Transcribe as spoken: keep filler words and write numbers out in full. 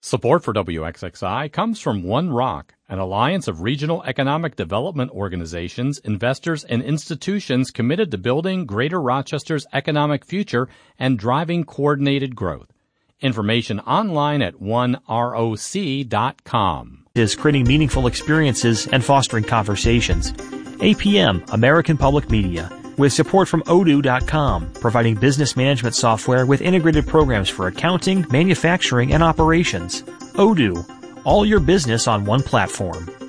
Support for W X X I comes from One Rock, an alliance of regional economic development organizations, investors, and institutions committed to building Greater Rochester's economic future and driving coordinated growth. Information online at one roc dot com. Is creating meaningful experiences and fostering conversations. A P M, American Public Media, with support from odoo dot com, providing business management software with integrated programs for accounting, manufacturing, and operations. Odoo, all your business on one platform.